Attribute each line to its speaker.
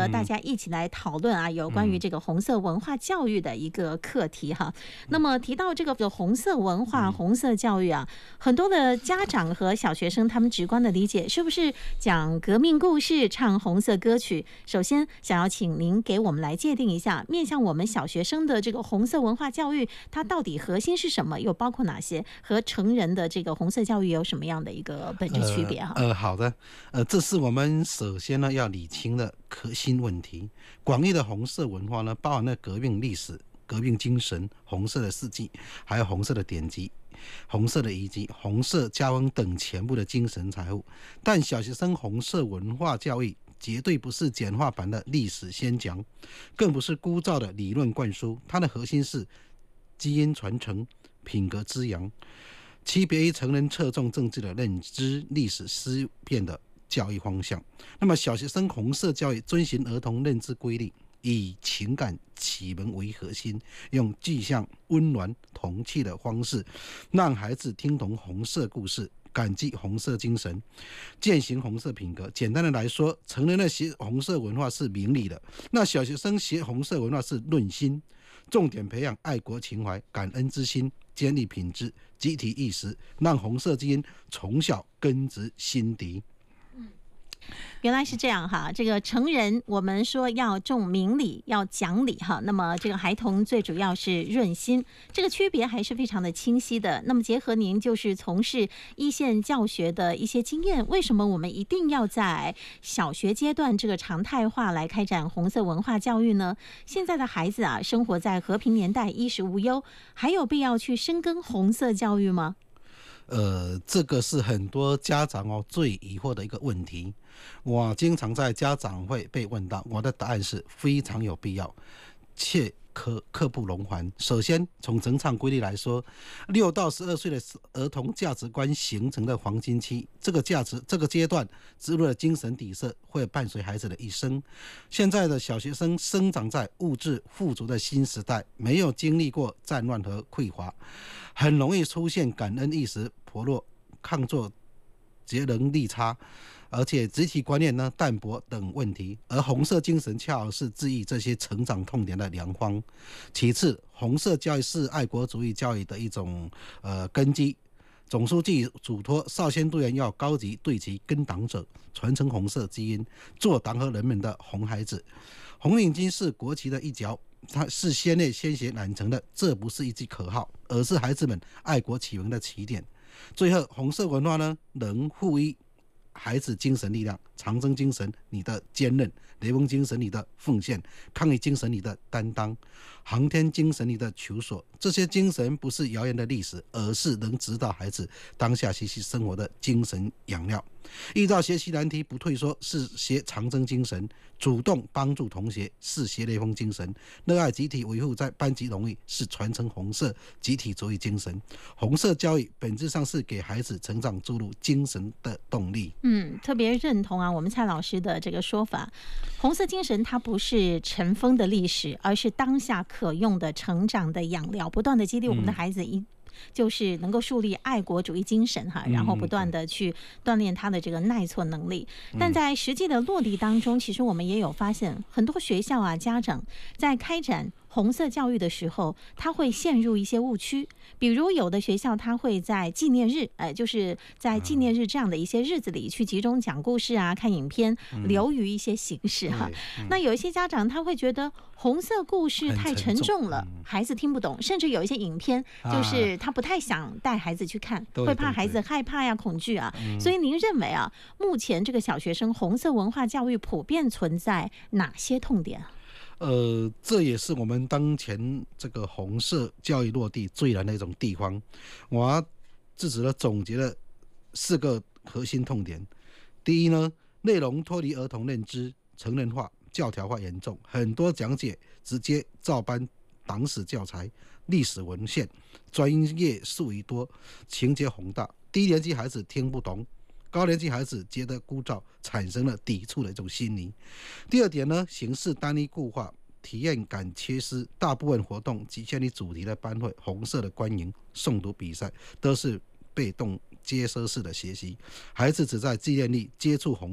Speaker 1: 和大家一起来讨论啊，有关于这个红色文化教育的一个课题哈。那么提到这个红色文化、红色教育啊，很多的家长和小学生他们直观的理解，是不是讲革命故事、唱红色歌曲？首先，想要请您给我们来界定一下，面向我们小学生的这个红色文化教育，它到底核心是什么？又包括哪些？和成人的这个红色教育有什么样的一个本质区别哈？
Speaker 2: 好的，这是我们首先呢要理清的核心问题。广义的红色文化呢，包含了革命历史、革命精神、红色的事迹，还有红色的典籍、红色的遗迹、红色家风等全部的精神财富。但小学生红色文化教育绝对不是简化版的历史宣讲，更不是枯燥的理论灌输，它的核心是基因传承、品格滋养，区别于成人侧重政治的认知、历史思辨的教育方向。那么小学生红色教育遵循儿童认知规律，以情感启蒙为核心，用具象、温暖、童趣的方式，让孩子听懂红色故事，感激红色精神，践行红色品格。简单的来说，成人的学红色文化是明理的，那小学生学红色文化是论心，重点培养爱国情怀、感恩之心，建立品质、集体意识，让红色基因从小根植心底。
Speaker 1: 原来是这样哈，这个成人我们说要重明理，要讲理哈，那么这个孩童最主要是润心，这个区别还是非常的清晰的。那么结合您就是从事一线教学的一些经验，为什么我们一定要在小学阶段这个常态化来开展红色文化教育呢？现在的孩子啊，生活在和平年代，衣食无忧，还有必要去深耕红色教育吗？
Speaker 2: 这个是很多家长最疑惑的一个问题。我经常在家长会被问到，我的答案是非常有必要，切刻不容缓。首先，从整场规律来说，6到12岁的儿童价值观形成的黄金期，这个阶段植入的精神底色会伴随孩子的一生。现在的小学生生长在物质富足的新时代，没有经历过战乱和匮乏，很容易出现感恩意识薄弱、抗作节能力差，而且集体观念呢淡薄等问题，而红色精神恰好是治愈这些成长痛点的良方。其次，红色教育是爱国主义教育的一种根基。总书记嘱托少先队员要高级对其跟党者，传承红色基因，做党和人民的红孩子。红领巾是国旗的一角，它是鲜泪鲜血染成的，这不是一句口号，而是孩子们爱国启蒙的起点。最后，红色文化呢，能赋予孩子精神力量，长征精神你的坚韧，雷锋精神你的奉献，抗疫精神你的担当，航天精神你的求索。这些精神不是遥远的历史，而是能指导孩子当下学习生活的精神养料。遇到学习难题不退缩，是学长征精神；主动帮助同学，是学雷锋精神；热爱集体维护在班级荣誉，是传承红色集体主义精神。红色教育本质上是给孩子成长注入精神的动力。
Speaker 1: 特别认同啊，我们蔡老师的这个说法，红色精神它不是尘封的历史，而是当下可用的成长的养料，不断的激励我们的孩子就是能够树立爱国主义精神哈，然后不断的去锻炼他的这个耐挫能力。但在实际的落地当中，其实我们也有发现，很多学校啊，家长在开展红色教育的时候，他会陷入一些误区。比如有的学校他会在纪念日，就是在纪念日这样的一些日子里去集中讲故事啊、看影片，流于一些形式哈。那有一些家长他会觉得红色故事太沉重了，孩子听不懂，甚至有一些影片就是他不太想带孩子去看，会怕孩子害怕呀、恐惧啊。所以您认为啊，目前这个小学生红色文化教育普遍存在哪些痛点啊？
Speaker 2: 这也是我们当前这个红色教育落地最难的一种地方。我自己总结了4个核心痛点。第一呢，内容脱离儿童认知，成人化、教条化严重，很多讲解直接照搬党史教材、历史文献，专业术语多，情节宏大，低年级孩子听不懂，高年级孩子觉得枯燥，产生了抵触的一种心理。第二点呢，形式单一固化，体验感缺失，大部分活动局限于主题的班会、红色的观影、诵读比赛，都是被动接收式的学习，孩子只在纪念日接触红